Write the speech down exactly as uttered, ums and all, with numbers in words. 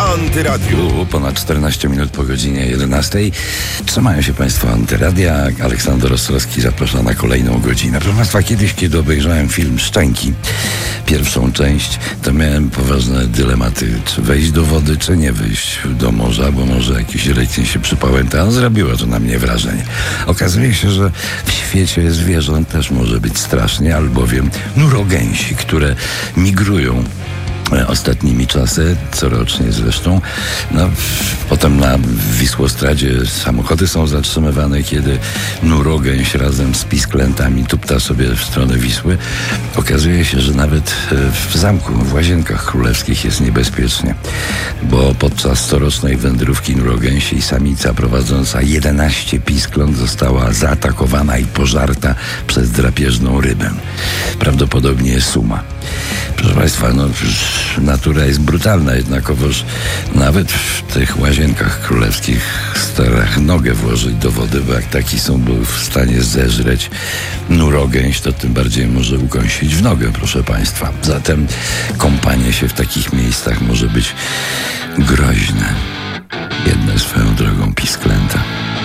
Antyradiu. U, ponad czternaście minut po godzinie jedenastej. Trzymają się Państwo Antyradia. Aleksander Ostrowski zaprasza na kolejną godzinę. Proszę Państwa, kiedyś, kiedy obejrzałem film Szczęki, pierwszą część, to miałem poważne dylematy, czy wejść do wody, czy nie wejść do morza, bo może jakiś rejting się przypałęta. Zrobiło to na mnie wrażenie. Okazuje się, że w świecie zwierząt też może być strasznie, albowiem nurogęsi, które migrują ostatnimi czasy, corocznie zresztą. No, potem na Wisłostradzie samochody są zatrzymywane, kiedy nurogęś razem z pisklętami tupta sobie w stronę Wisły. Okazuje się, że nawet w zamku, w Łazienkach Królewskich jest niebezpiecznie, bo podczas corocznej wędrówki nurogęsiej samica prowadząca jedenaście piskląt została zaatakowana i pożarta przez drapieżną rybę. Prawdopodobnie suma. Proszę Państwa, no natura jest brutalna, jednakowoż nawet w tych Łazienkach Królewskich starach nogę włożyć do wody, bo jak taki są był w stanie zeżreć nurogęś, to tym bardziej może ukąsić w nogę, proszę Państwa. Zatem kąpanie się w takich miejscach może